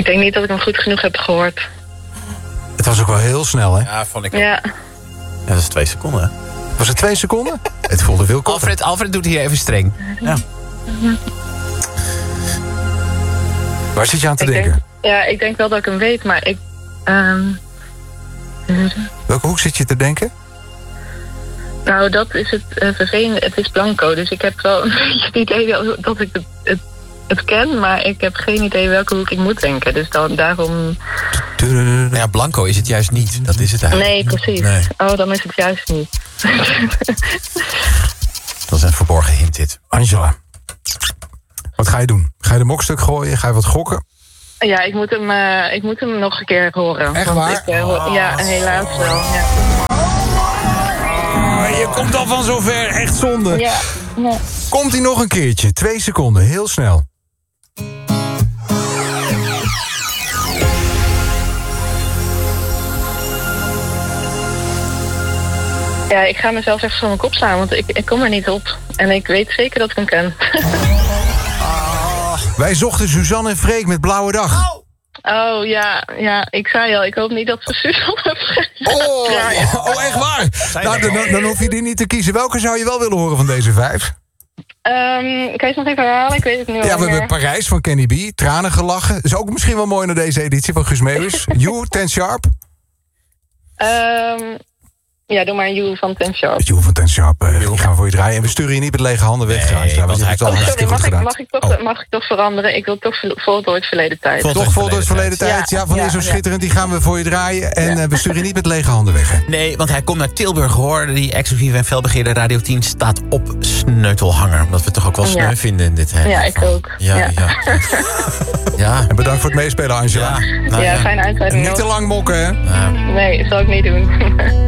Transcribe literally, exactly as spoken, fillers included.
Ik denk niet dat ik hem goed genoeg heb gehoord. Het was ook wel heel snel, hè? Ja, vond ik ook. Ja. Ja, dat is twee seconden, hè? Was het twee seconden? Het voelde veel korter. Alfred, Alfred doet hier even streng. Ja. Waar zit je aan te Ik denken? denk, ja, ik denk wel dat ik hem weet, maar ik... Um, Welke hoek zit je te denken? nou, dat is het uh, vervelende. Het is blanco, dus ik heb wel een beetje het idee dat, dat ik het, het, het ken, maar ik heb geen idee welke hoek ik moet denken. Dus dan, daarom... Nou ja, blanco is het juist niet. Dat is het eigenlijk. Nee, precies. Nee. Oh, dan is het juist niet. Dat is een verborgen hint, dit. Angela, wat ga je doen? Ga je de mokstuk gooien? Ga je wat gokken? Ja, ik moet hem, uh, ik moet hem nog een keer horen. Echt Want waar? Ik, uh, hoor, ja, helaas wel. Ja. Oh, je komt al van zover. Echt zonde. Ja, ja. Komt hij nog een keertje? Twee seconden, heel snel. Ja, ik ga mezelf even van mijn kop slaan, want ik, ik kom er niet op. En ik weet zeker dat ik hem ken. Wij zochten Suzanne en Freek met Blauwe Dag. Oh, ja, ja, ik zei al, ik hoop niet dat ze Suzanne Oh, oh, oh, echt waar? Nou, dan, dan hoef je die niet te kiezen. Welke zou je wel willen horen van deze vijf? Um, kan je het nog even herhalen? Ik weet het nu al Ja, we meer. hebben Parijs van Kenny B. Tranen gelachen. Is ook misschien wel mooi naar deze editie van Guus Meeuwis. You, Ten Sharp. Um, ja, doe maar een You van Ten Sharp. You van Ten Sharp, uh, die gaan we voor je draaien. En we sturen je niet met lege handen weg, Nee, trouwens. want Want je hij hebt het al kan- Sorry, hartstikke mag goed ik, gedaan. mag, ik toch, Oh. mag ik toch veranderen? Ik wil toch voltooid verleden tijd. Vol- Toch vol door het verleden tijd. Ja, Ja, van ja, is zo ja. schitterend. Die gaan we voor je draaien. En Ja. uh, we sturen je niet met lege handen weg, hè. Nee, want hij komt naar Tilburg, hoor. Die exclusieve en felbegeerde Radio tien staat op sneutelhanger. Omdat we het toch ook wel sneu Ja. vinden in dit hele Ja, ik geval. ook. Ja, ja. Ja. Ja. ja. En bedankt voor het meespelen, Angela. Ja, nou Ja, ja. fijne En uitzending niet te nog. lang mokken, hè. Ja. Nee, dat zal ik niet doen.